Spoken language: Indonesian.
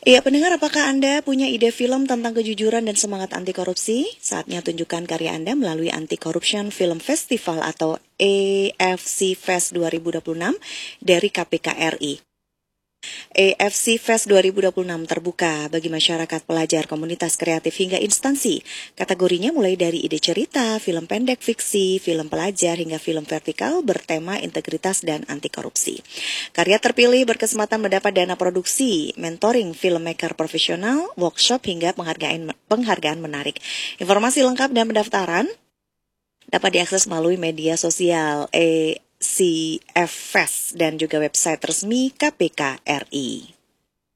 Iya, pendengar, apakah Anda punya ide film tentang kejujuran dan semangat anti korupsi? Saatnya tunjukkan karya Anda melalui Anti Corruption Film Festival atau AFC Fest 2026 dari KPK RI. AFC Fest 2026 terbuka bagi masyarakat, pelajar, komunitas kreatif hingga instansi. Kategorinya mulai dari ide cerita, film pendek fiksi, film pelajar hingga film vertikal bertema integritas dan anti korupsi. Karya terpilih berkesempatan mendapat dana produksi, mentoring filmmaker profesional, workshop hingga penghargaan menarik. Informasi lengkap dan pendaftaran dapat diakses melalui media sosial ACF Fest dan juga website resmi KPK RI.